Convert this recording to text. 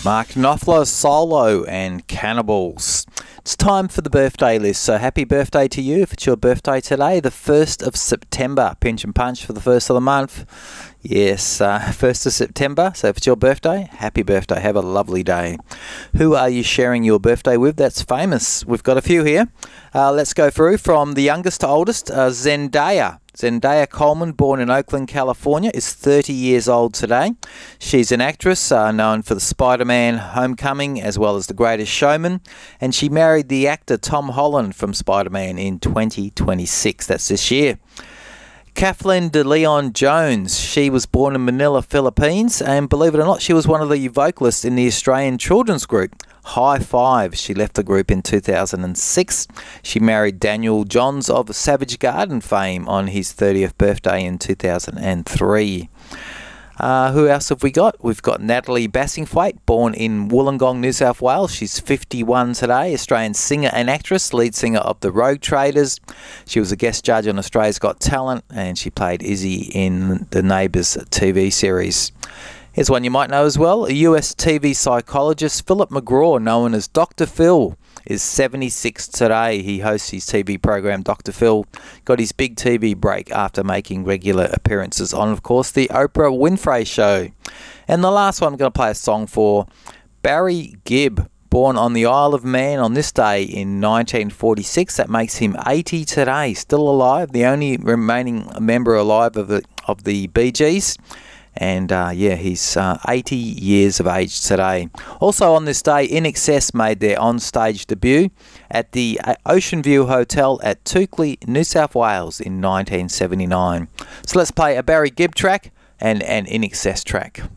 Mark Knopfler, Solo and Cannibals. It's time for the birthday list, so happy birthday to you if it's your birthday today, the 1st of September. Pinch and punch for the 1st of the month. Yes, 1st of September, so if it's your birthday, happy birthday, have a lovely day. Who are you sharing your birthday with that's famous? We've got a few here. Let's go through from the youngest to oldest. Zendaya. Zendaya Coleman, born in Oakland, California, is 30 years old today. She's an actress known for the Spider-Man Homecoming as well as The Greatest Showman, and she married the actor Tom Holland from Spider-Man in 2026. That's this year. Kathleen De Leon Jones, she was born in Manila, Philippines, and believe it or not, she was one of the vocalists in the Australian children's group High Five. She left the group in 2006. She married Daniel Johns of Savage Garden fame on his 30th birthday in 2003. Who else have we got? We've got Natalie Bassingthwaighte, born in Wollongong, New South Wales. She's 51 today, Australian singer and actress, lead singer of the Rogue Traders. She was a guest judge on Australia's Got Talent, and she played Izzy in the Neighbours TV series. Here's one you might know as well. A US TV psychologist, Philip McGraw, known as Dr. Phil, is 76 today. He hosts his TV program Dr. Phil. Got his big TV break after making regular appearances on, of course, the Oprah Winfrey Show. And the last one I'm going to play a song for, Barry Gibb, born on the Isle of Man on this day in 1946. That makes him 80 today, still alive, the only remaining member alive of the Bee Gees. And he's 80 years of age today. Also on this day, INXS made their on-stage debut at the Ocean View Hotel at Toukley, New South Wales in 1979. So let's play a Barry Gibb track and an INXS track.